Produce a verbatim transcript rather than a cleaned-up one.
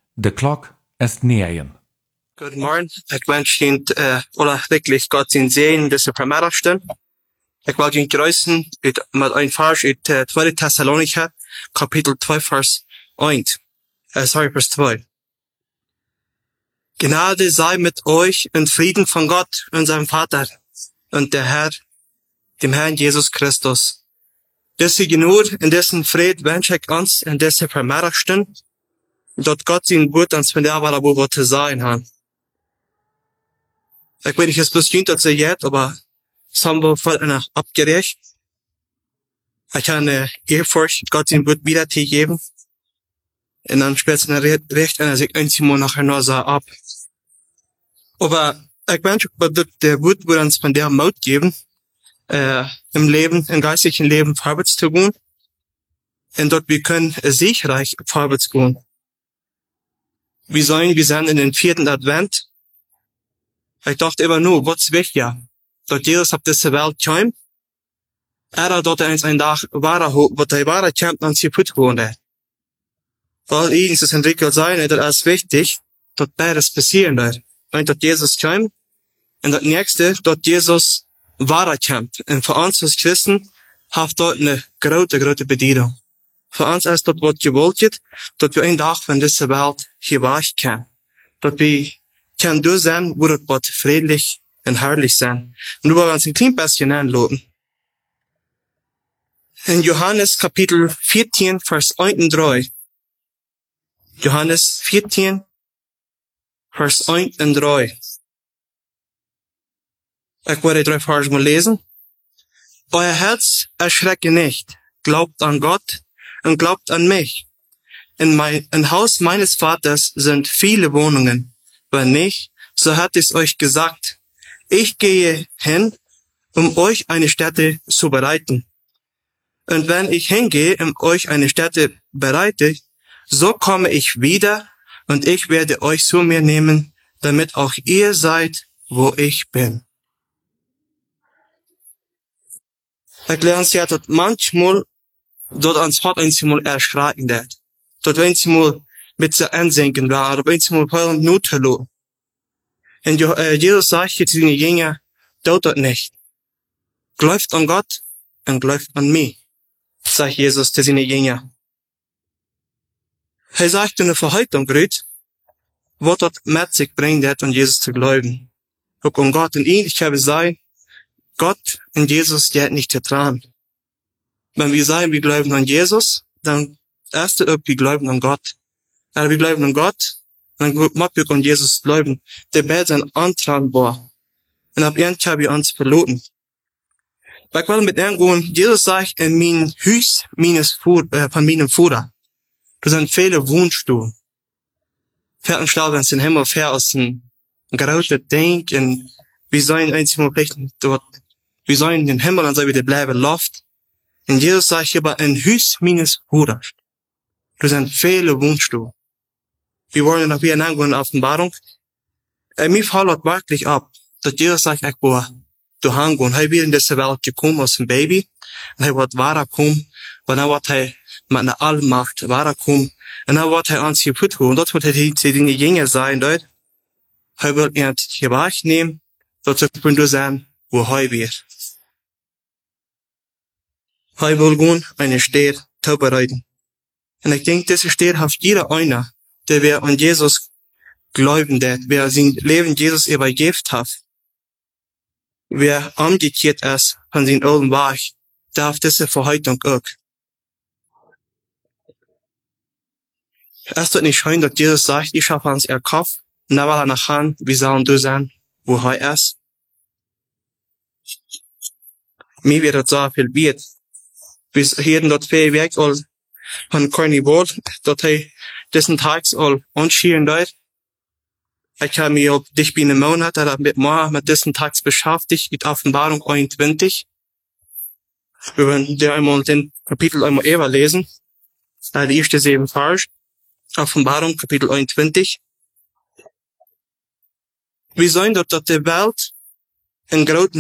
De klok est negen. Guten Morgen. Ik wens je uh, alle wirklich Gott zijn zegen deze vanmiddag. Ik wil je grüßen uit, met een vers uit uh, tweede Thessalonica, kapitel twee, vers één. Uh, sorry, vers twee. Gnade sei mit euch und Frieden von Gott, unserem Vater, und der Herr, dem Herrn Jesus Christus. Diese Genur in dessen Fried wünsche ich uns in deze vanmiddag, dat God zijn woord ons vandaag wel over te zijn haben. Ik weet niet, het is misschien dat ze jet, aber es haben wir voll einer abgerecht. Ich habe ehrfurcht, Gott sein Wort wieder zu geben. Und dann spielt es recht, und sich einmal nachher noch so ab. Aber ich wünsche, dass der Wort wird uns von der Maut geben, äh, im Leben, im geistlichen Leben vorwärts zu gehen. Und dort wir können siegreich vorwärts gehen. Wir sollen, wir sind in den vierten Advent. Ich dachte immer nur, was wichtiger? Dat Jesus op deze wereld kwam, er dat hij eens een dag ware, wat hij ware kwam, dan zijn voet gewoond. Weil iets is entwickelt zijn, dat is wichtig, dat beides passieren wird. Und dat Jesus kwam, en dat nächste, dat Jesus ware kwam. En voor ons als Christen, heeft dat een grote, grote bediening. Voor ons is dat wat gewollt, dat we een dag van deze wereld gewacht kunnen. Dat we kunnen doen zijn, wo het wat friedlich und herrlich sein. Und wir wollen uns ein klein bisschen anschauen. In Johannes Kapitel vierzehn, Vers eins und drei. Johannes vierzehn, Vers eins und drei. Ich werde drei Verse mal lesen. Euer Herz erschrecke nicht. Glaubt an Gott und glaubt an mich. In mein, im Haus meines Vaters sind viele Wohnungen. Wenn nicht, so hat es euch gesagt. Ich gehe hin, um euch eine Stätte zu bereiten. Und wenn ich hingehe, um euch eine Stätte bereite, so komme ich wieder und ich werde euch zu mir nehmen, damit auch ihr seid, wo ich bin. Ich lerne uns ja, dass manchmal, dort ans Hot einmal erschrecken wird. Dort einmal mit zu ansinken war, oder einmal heulend Not verloren. Und Jesus sagt jetzt zu den Jüngern, tut das nicht. Glaubt an Gott und glaubt an mich, sagt Jesus zu seinen Jüngern. Er sagt in der Verhaltung, was das mit sich bringt, an Jesus zu glauben. Ob an Gott und ihn, ich habe gesagt, Gott und Jesus, der hat nicht getan. Wenn wir sagen, wir glauben an Jesus, dann erst ob wir glauben an Gott. Aber wir glauben an Gott, dann mag wir an Jesus glauben, der Bett sein Antrag war. Und ab irgend habe ich uns verloren. Weil ich will mit irgendwann, Jesus sagt, in mein Hüß, meines Fuhr, äh, von meinem Futter. Du sind viele Wohnstuhl. Fährt ein Stall, wenn es den Himmel fährt, aus dem grauten Denk, und wir sollen einmal vielleicht dort, wir sollen den Himmel, und so wieder bleiben Luft. Und Jesus sagt hier, aber in Hüß, meines Futter. Du sind viele Wohnstuhl. Wir wollen noch wieder in einer Offenbarung. Äh, mir fällt wirklich ab, dass Jesus sagt, ich war zu hängen. Und er wird in diese Welt gekommen als ein Baby. Und er wird wahrer kommen. Und dann wird er mit einer Allmacht wahrer kommen. Und dann wird er uns hier putzen. Und dort wird er die Dinge Jünger sein, dort. Er wird ihn hier wahrnehmen. Dort können wir sein, wo er wird. Er will gehen, eine Stadt zu bereiten. Und ich denke, diese Stadt hat jeder einer, der wer an Jesus glauben, der wer sein Leben Jesus übergeben hat, wer umgekehrt ist von seinem alten Weg, darf diese Verhaltung auch. Es ist nicht schön, dass Jesus sagt, ich habe uns erkauft, und dann will er nachher, wir sollen du sein, wo er ist. Mir wird das so viel wert. Wir hören dort viel Werk von Carnival, dort er diesen Tags all anschieren dort. Ich habe mich auf dich bei einem Monat, oder mit mehr mit diesen Tags beschäftigt, mit Offenbarung einundzwanzig. Wir werden dir einmal den Kapitel einmal eher lesen. Die erste sieben Vers. Offenbarung, Kapitel einundzwanzig. Wir sehen dort, dass die Welt in großen